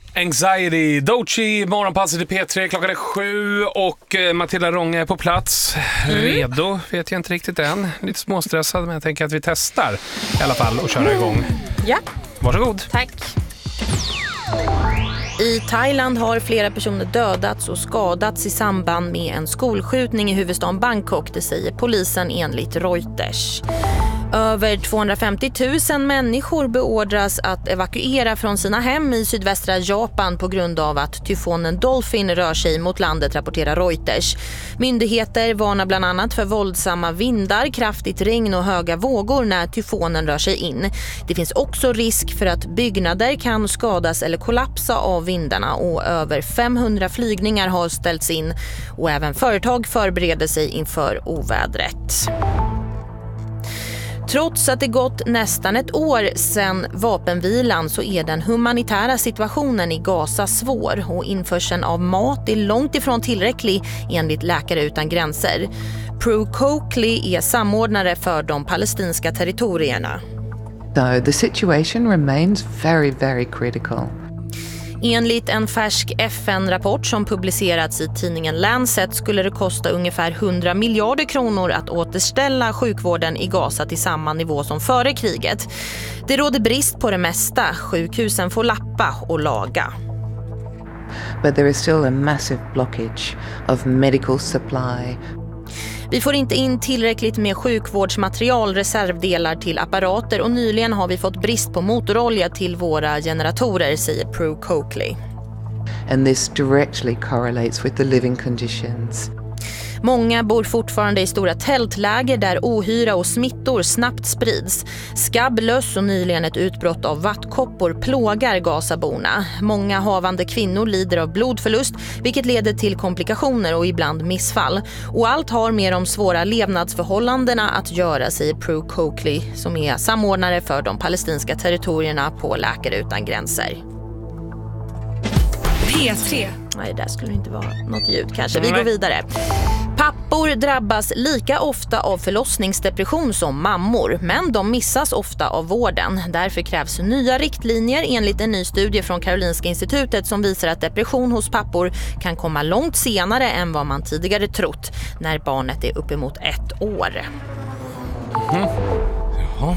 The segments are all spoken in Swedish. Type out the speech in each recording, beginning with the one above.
Anxiety, Doechii, morgonpasset i P3, klockan är 7 och Matilda Ronge är på plats. Redo, vet jag inte riktigt än. Lite småstressad, men jag tänker att vi testar i alla fall och köra igång. Ja. Varsågod. Tack. I Thailand har flera personer dödats och skadats i samband med en skolskjutning i huvudstaden Bangkok, det säger polisen enligt Reuters. Över 250 000 människor beordras att evakuera från sina hem i sydvästra Japan på grund av att tyfonen Dolphin rör sig mot landet, rapporterar Reuters. Myndigheter varnar bland annat för våldsamma vindar, kraftigt regn och höga vågor när tyfonen rör sig in. Det finns också risk för att byggnader kan skadas eller kollapsa av vindarna och över 500 flygningar har ställts in och även företag förbereder sig inför ovädret. Trots att det gått nästan ett år sedan vapenvilan så är den humanitära situationen i Gaza svår och införseln av mat är långt ifrån tillräcklig enligt Läkare utan gränser. Prue Coakley är samordnare för de palestinska territorierna. So the situation remains very, very critical. Enligt en färsk FN-rapport som publicerats i tidningen Lancet skulle det kosta ungefär 100 miljarder kronor att återställa sjukvården i Gaza till samma nivå som före kriget. Det råder brist på det mesta. Sjukhusen får lappa och laga. But there is still a massive blockage of medical supply. Vi får inte in tillräckligt med sjukvårdsmaterial, reservdelar till apparater och nyligen har vi fått brist på motorolja till våra generatorer, säger Prue Coakley. And this directly correlates with the living conditions. Många bor fortfarande i stora tältläger där ohyra och smittor snabbt sprids. Skabb, löss och nyligen ett utbrott av vattkoppor plågar Gazaborna. Många havande kvinnor lider av blodförlust, vilket leder till komplikationer och ibland missfall. Och allt har med de svåra levnadsförhållandena att göra, säger Prue Coakley, som är samordnare för de palestinska territorierna på Läkare utan gränser. P3. Nej, där skulle det inte vara något ljud kanske. Vi går vidare. Pappor drabbas lika ofta av förlossningsdepression som mammor, men de missas ofta av vården. Därför krävs nya riktlinjer enligt en ny studie från Karolinska institutet som visar att depression hos pappor kan komma långt senare än vad man tidigare trott, när barnet är uppemot 1 år. Jaha.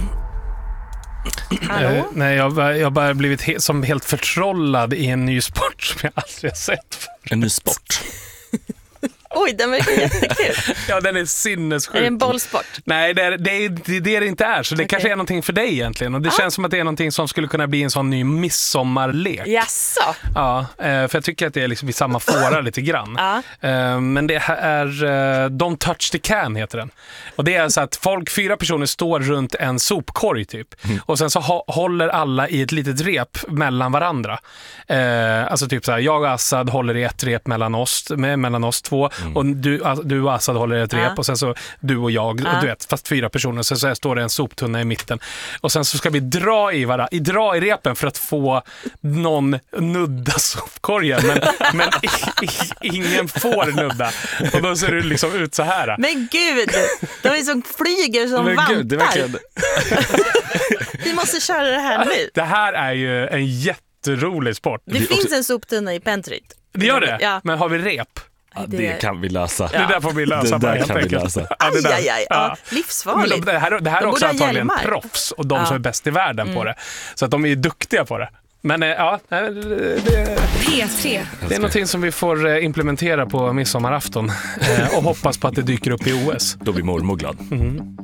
Nej, jag bara blivit som helt förtrollad i en ny sport som jag aldrig har sett förut. En ny sport? Oj, den verkar jättekul. Ja, den är sinnessjuk. Är det en bollsport? Nej, det är det inte är. Så det kanske är någonting för dig egentligen. Och det känns som att det är någonting som skulle kunna bli en sån ny midsommarlek. Jaså? Ja, för jag tycker att det är liksom i samma fåra lite grann. Men det här är Don't touch the can heter den. Och det är så att 4 personer står runt en sopkorg typ. Och sen så håller alla i ett litet rep mellan varandra. Alltså typ så här, jag och Assad håller i ett rep mellan oss två. Och du och Assad håller i ett rep och sen så du och jag, du vet, fast 4 personer. Sen så står det en soptunna i mitten. Och sen så ska vi dra i repen för att få någon nudda sopkorgen. Men ingen får nudda. Och då ser det liksom ut så här. Men gud, de är som flyger som vantar. Gud, det verkligen... Vi måste köra det här nu. Det här är ju en jätterolig sport. Det finns en soptunna i Pentryt. Det gör det? Ja. Men har vi rep? Ja, det kan vi lösa. Det där får vi lösa. Det där kan vi lösa. Livsfarligt. Det här är också antagligen hjälmar. proffs och de som är bäst i världen på det. Så att de är duktiga på det. Men ja, P3. Det är någonting som vi får implementera på midsommarafton och hoppas på att det dyker upp i OS. Då blir mormor glad.